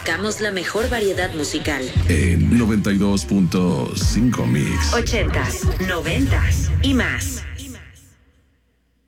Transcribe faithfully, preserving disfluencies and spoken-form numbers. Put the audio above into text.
buscamos la mejor variedad musical. En noventa y dos punto cinco Mix. Ochentas, noventas y más.